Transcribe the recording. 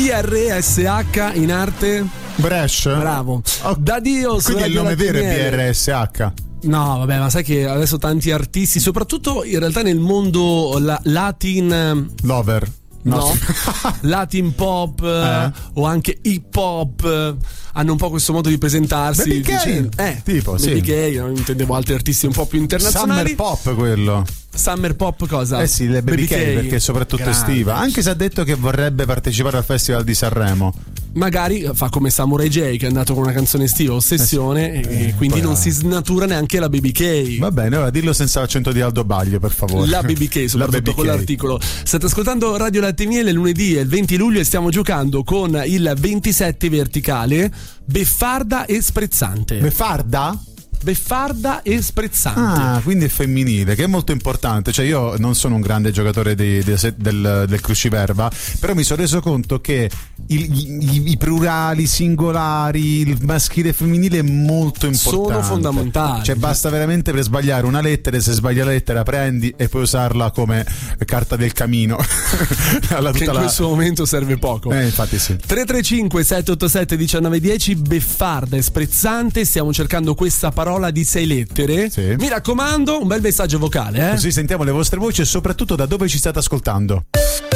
BRSH in arte? Bresh. Bravo. Da Dio. Quindi il nome vero è BRSH. No, vabbè, ma sai che adesso tanti artisti, soprattutto in realtà nel mondo Latin Lover. No, Latin pop o anche hip hop hanno un po' questo modo di presentarsi. Tipo, Baby sì. K, non intendevo altri artisti un po' più internazionali. Summer pop quello. Summer pop cosa? Sì, le Baby K, perché è soprattutto estiva. Anche se ha detto che vorrebbe partecipare al Festival di Sanremo. Magari fa come Samurai J, che è andato con una canzone estiva, Ossessione, e quindi non si snatura neanche la Baby K. Va bene, ora dillo senza l'accento di Aldo Baglio, per favore. La Baby K, soprattutto con l'articolo. State ascoltando Radio Latte Miele, lunedì è il 20 luglio e stiamo giocando con il 27 verticale, beffarda e sprezzante. Beffarda? Beffarda e sprezzante. Ah, quindi è femminile, che è molto importante. Cioè, io non sono un grande giocatore del cruciverba, però mi sono reso conto che i plurali, singolari, il maschile e femminile è molto importante. Sono fondamentali. Cioè, basta veramente per sbagliare una lettera, e se sbagli la lettera prendi e puoi usarla come carta del camino. Che in questo momento serve poco. Infatti sì. 335 787 1910, beffarda e sprezzante. Stiamo cercando questa parola di 6 lettere. Sì. Mi raccomando, un bel messaggio vocale, Così sentiamo le vostre voci e soprattutto da dove ci state ascoltando.